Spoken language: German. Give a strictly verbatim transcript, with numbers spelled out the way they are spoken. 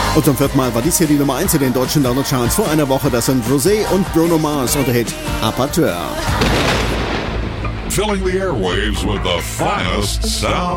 Und zum vierten Mal war dies hier die Nummer eins in den deutschen Download-Charts. Vor einer Woche, das sind Rosé und Bruno Mars und der Hit Aperteur. Filling the airwaves with the finest sound.